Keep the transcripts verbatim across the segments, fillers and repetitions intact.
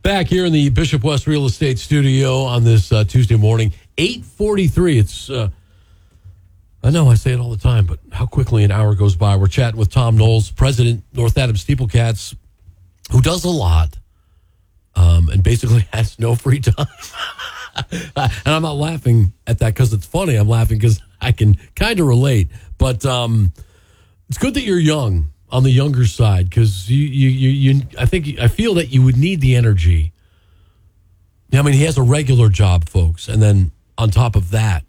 Back here in the Bishop West Real Estate Studio on this uh, Tuesday morning, eight forty-three. It's, uh, I know I say it all the time, but how quickly an hour goes by. We're chatting with Tom Knowles, president, North Adams Steeplecats, who does a lot um, and basically has no free time. And I'm not laughing at that because it's funny. I'm laughing because I can kind of relate. But um, it's good that you're young, on the younger side, because you, you, you, you, I think, I feel that you would need the energy. I mean, he has a regular job, folks, and then on top of that,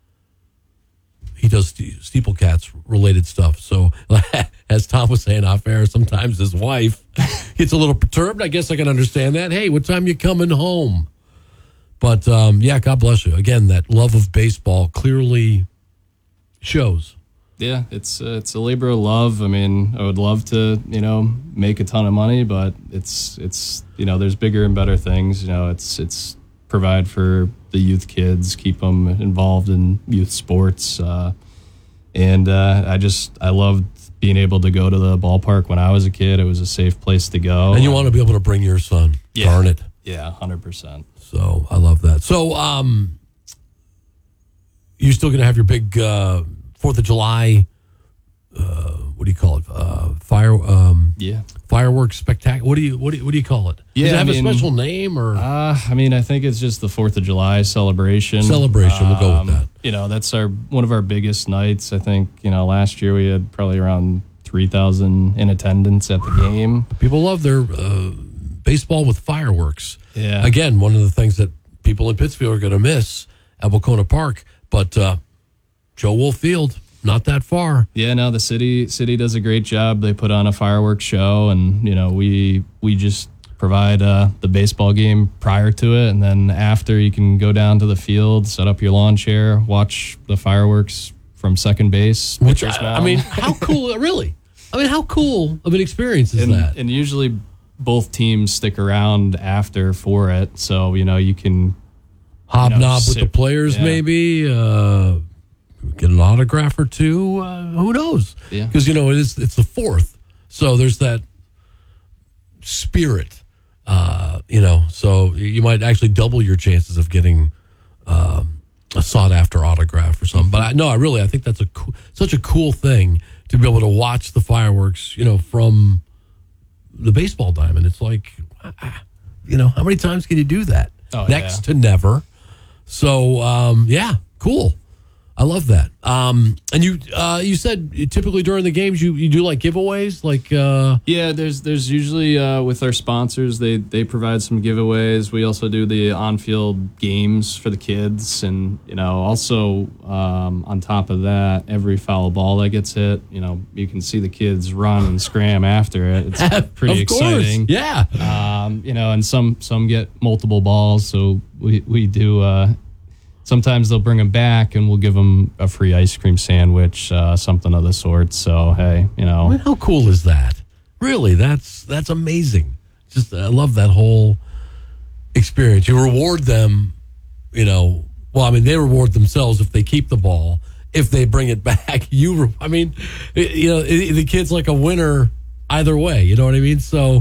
he does Steeplecats related stuff. So, as Tom was saying off air, sometimes his wife gets a little perturbed. I guess I can understand that. Hey, what time you coming home? But um, yeah, God bless you. Again, that love of baseball clearly shows. Yeah, it's uh, it's a labor of love. I mean, I would love to, you know, make a ton of money, but it's it's you know, there's bigger and better things. You know, it's it's provide for the youth kids, keep them involved in youth sports, uh, and uh, I just I loved being able to go to the ballpark when I was a kid. It was a safe place to go, and you want to be able to bring your son. Yeah. Darn it. Yeah, one hundred percent. So I love that. So, um, you still going to have your big uh, Fourth of July? Uh, what do you call it? Uh, fire? Um, yeah, fireworks spectacular. What do you what do you, what do you call it? Yeah, Does it have I mean, a special name or? Uh, I mean, I think it's just the Fourth of July celebration. Celebration. We'll go with Um, that. You know, that's our one of our biggest nights. I think you know last year we had probably around three thousand in attendance at the game. People love their uh, baseball with fireworks. Yeah. Again, one of the things that people in Pittsfield are going to miss at Wacona Park, but uh, Joe Wolf Field, not that far. Yeah, no, the city city does a great job. They put on a fireworks show, and you know we we just provide uh, the baseball game prior to it, and then after you can go down to the field, set up your lawn chair, watch the fireworks from second base. Which I, I mean, how cool? Really? I mean, how cool of an experience is and, that? And usually both teams stick around after for it, so you know you can hobnob you know, with sit, the players, yeah. maybe uh, get an autograph or two. Uh, who knows? Yeah, because you know it is. It's the fourth, so there's that spirit. Uh, you know, so you might actually double your chances of getting um, a sought after autograph or something. But I, no, I really I think that's a co- such a cool thing to be able to watch the fireworks. You know, from the baseball diamond. It's like, you know, how many times can you do that? Oh, Next yeah. to never. So, um, yeah, cool. I love that. Um, and you uh, you said typically during the games you, you do like giveaways? like uh... Yeah, there's there's usually uh, with our sponsors, they, they provide some giveaways. We also do the on-field games for the kids. And, you know, also um, on top of that, every foul ball that gets hit, you know, you can see the kids run and scram after it. It's pretty of course. exciting. Yeah. Um, you know, and some, some get multiple balls. So we, we do... Uh, Sometimes they'll bring them back, and we'll give them a free ice cream sandwich, uh, something of the sort. So, hey, you know. I mean, how cool is that? Really, that's that's amazing. Just I love that whole experience. You reward them, you know. Well, I mean, they reward themselves if they keep the ball. If they bring it back, you. Re- I mean, it, you know, it, the kid's like a winner either way. You know what I mean? So,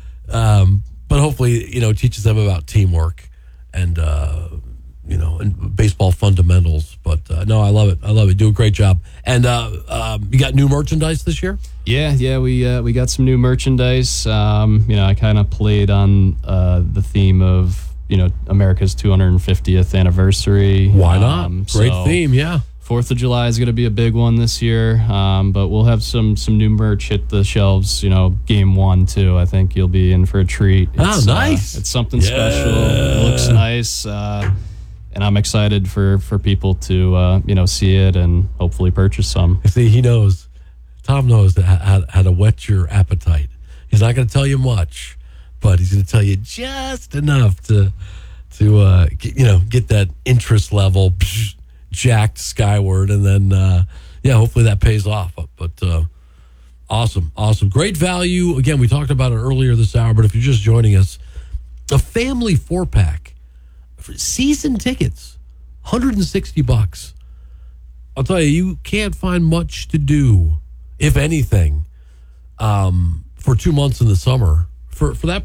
um, but hopefully, you know, it teaches them about teamwork and. Uh, you know, and baseball fundamentals. But uh, no, I love it. I love it. Do a great job. And uh, um, you got new merchandise this year? Yeah, yeah, we uh, we got some new merchandise. Um, you know, I kind of played on uh, the theme of, you know, America's two hundred fiftieth anniversary. Why not? Um, Great so theme, yeah. Fourth of July is going to be a big one this year, um, but we'll have some some new merch hit the shelves. You know, game one too. I think you'll be in for a treat. Oh, It's, nice! Uh, it's something yeah. special. It looks nice. Uh, And I'm excited for, for people to, uh, you know, see it and hopefully purchase some. See, he knows. Tom knows how, how to whet your appetite. He's not going to tell you much, but he's going to tell you just enough to, to uh, get, you know, get that interest level psh, jacked skyward. And then, uh, yeah, hopefully that pays off. But, but uh, awesome, awesome. Great value. Again, we talked about it earlier this hour, but if you're just joining us, a family four-pack. For season tickets, one hundred sixty bucks. I'll tell you, you can't find much to do, if anything, um, for two months in the summer. For for that